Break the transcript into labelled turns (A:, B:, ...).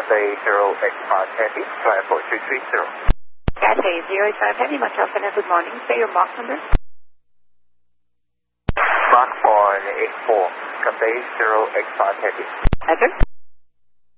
A: Cathay 085 Heavy, flight 4330.
B: Cathay 085 Heavy, Montreal Center, good morning. Say your Mach number.
A: Mach 484, Cathay 085 Heavy.
B: Address?